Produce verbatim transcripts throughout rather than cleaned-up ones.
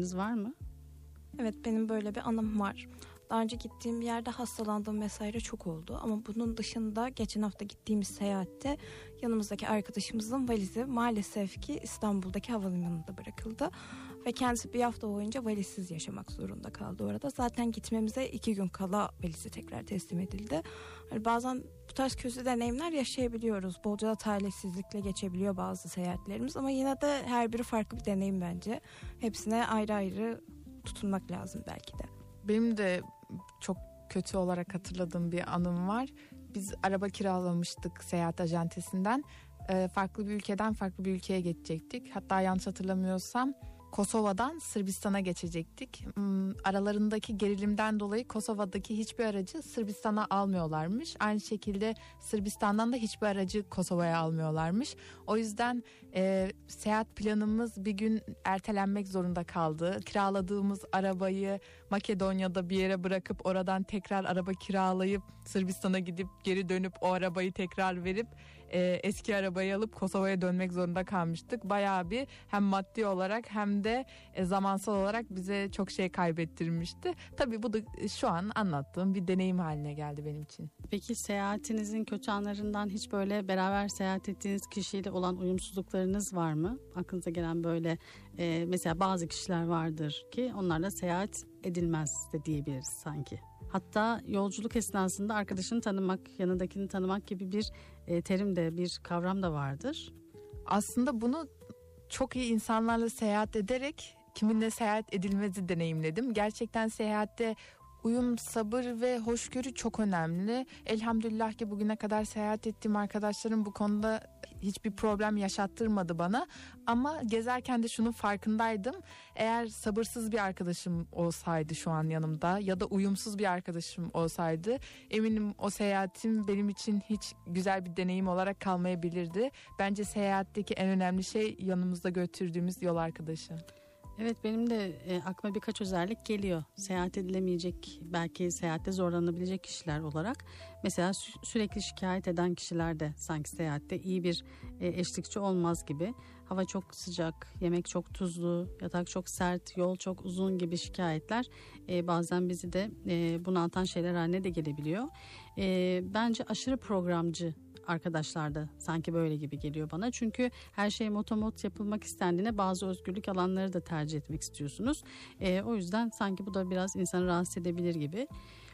seyahatleriniz var mı? Evet, benim böyle bir anım var. Daha önce gittiğim bir yerde hastalandığım vesaire çok oldu. Ama bunun dışında geçen hafta gittiğimiz seyahatte yanımızdaki arkadaşımızın valizi maalesef ki İstanbul'daki havalimanında bırakıldı. Ve kendisi bir hafta boyunca valizsiz yaşamak zorunda kaldı orada. Zaten gitmemize iki gün kala valizi tekrar teslim edildi. Yani bazen bu tarz kötü deneyimler yaşayabiliyoruz. Bolca da talihsizlikle geçebiliyor bazı seyahatlerimiz. Ama yine de her biri farklı bir deneyim bence. Hepsine ayrı ayrı tutunmak lazım belki de. Benim de çok kötü olarak hatırladığım bir anım var. Biz araba kiralamıştık seyahat acentesinden. Ee, farklı bir ülkeden farklı bir ülkeye geçecektik. Hatta yanlış hatırlamıyorsam Kosova'dan Sırbistan'a geçecektik. Hmm, aralarındaki gerilimden dolayı Kosova'daki hiçbir aracı Sırbistan'a almıyorlarmış. Aynı şekilde Sırbistan'dan da hiçbir aracı Kosova'ya almıyorlarmış. O yüzden e, seyahat planımız bir gün ertelenmek zorunda kaldı. Kiraladığımız arabayı Makedonya'da bir yere bırakıp oradan tekrar araba kiralayıp Sırbistan'a gidip geri dönüp o arabayı tekrar verip e, eski arabayı alıp Kosova'ya dönmek zorunda kalmıştık. Bayağı bir hem maddi olarak hem de e, zamansal olarak bize çok şey kaybettirmişti. Tabii bu da şu an anlattığım bir deneyim haline geldi benim için. Peki seyahatinizin kötü anlarından hiç böyle beraber seyahat ettiğiniz kişiyle olan uyumsuzluklarınız var mı? Aklınıza gelen böyle e, mesela bazı kişiler vardır ki onlarla seyahat edilmez de diyebiliriz sanki. Hatta yolculuk esnasında arkadaşını tanımak, yanındakini tanımak gibi bir e, terim de, bir kavram da vardır. Aslında bunu çok iyi insanlarla seyahat ederek kiminle seyahat edilmezi deneyimledim. Gerçekten seyahatte uyum, sabır ve hoşgörü çok önemli. Elhamdülillah ki bugüne kadar seyahat ettiğim arkadaşlarım bu konuda hiçbir problem yaşattırmadı bana. Ama gezerken de şunun farkındaydım. Eğer sabırsız bir arkadaşım olsaydı şu an yanımda ya da uyumsuz bir arkadaşım olsaydı eminim o seyahatim benim için hiç güzel bir deneyim olarak kalmayabilirdi. Bence seyahatteki en önemli şey yanımızda götürdüğümüz yol arkadaşı. Evet, benim de e, aklıma birkaç özellik geliyor. Seyahat edilemeyecek, belki seyahatte zorlanabilecek kişiler olarak. Mesela sü- sürekli şikayet eden kişiler de sanki seyahatte iyi bir e, eşlikçi olmaz gibi. Hava çok sıcak, yemek çok tuzlu, yatak çok sert, yol çok uzun gibi şikayetler e, bazen bizi de e, bunaltan şeyler haline de gelebiliyor. E, bence aşırı programcı arkadaşlar da sanki böyle gibi geliyor bana. Çünkü her şey motomot yapılmak istendiğine bazı özgürlük alanları da tercih etmek istiyorsunuz. E, o yüzden sanki bu da biraz insanı rahatsız edebilir gibi.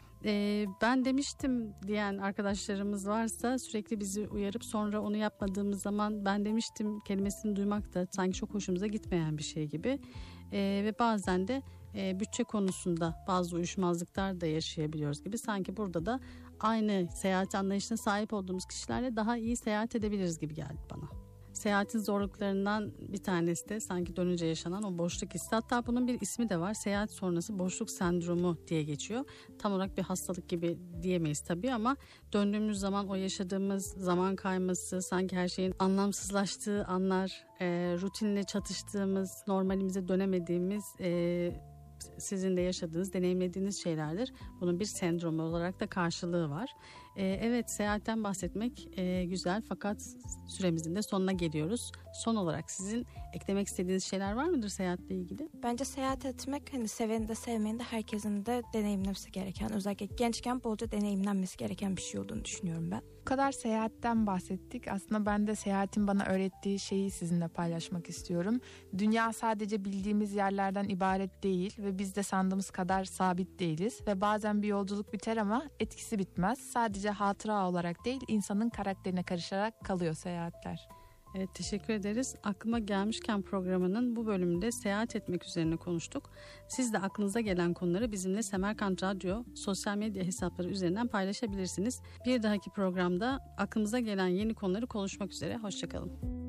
E, ben demiştim diyen arkadaşlarımız varsa sürekli bizi uyarıp sonra onu yapmadığımız zaman ben demiştim kelimesini duymak da sanki çok hoşumuza gitmeyen bir şey gibi. E, ve bazen de e, bütçe konusunda bazı uyuşmazlıklar da yaşayabiliyoruz gibi. Sanki burada da aynı seyahat anlayışına sahip olduğumuz kişilerle daha iyi seyahat edebiliriz gibi geldi bana. Seyahatin zorluklarından bir tanesi de sanki dönünce yaşanan o boşluk hissi. Hatta bunun bir ismi de var. Seyahat sonrası boşluk sendromu diye geçiyor. Tam olarak bir hastalık gibi diyemeyiz tabii ama döndüğümüz zaman o yaşadığımız zaman kayması, sanki her şeyin anlamsızlaştığı anlar, e, rutinle çatıştığımız, normalimize dönemediğimiz, e, sizin de yaşadığınız, deneyimlediğiniz şeylerdir. Bunun bir sendromu olarak da karşılığı var. Ee, evet, seyahatten bahsetmek e, güzel fakat süremizin de sonuna geliyoruz. Son olarak sizin eklemek istediğiniz şeyler var mıdır seyahatle ilgili? Bence seyahat etmek hani seveni de sevmeyeni de herkesin de deneyimlemesi gereken, özellikle gençken bolca deneyimlenmesi gereken bir şey olduğunu düşünüyorum ben. Bu kadar seyahatten bahsettik. Aslında ben de seyahatin bana öğrettiği şeyi sizinle paylaşmak istiyorum. Dünya sadece bildiğimiz yerlerden ibaret değil ve biz de sandığımız kadar sabit değiliz. Ve bazen bir yolculuk biter ama etkisi bitmez. Sadece hatıra olarak değil, insanın karakterine karışarak kalıyor seyahatler. Evet, teşekkür ederiz. Aklıma gelmişken programının bu bölümünde seyahat etmek üzerine konuştuk. Siz de aklınıza gelen konuları bizimle Semerkant Radyo sosyal medya hesapları üzerinden paylaşabilirsiniz. Bir dahaki programda aklımıza gelen yeni konuları konuşmak üzere. Hoşçakalın.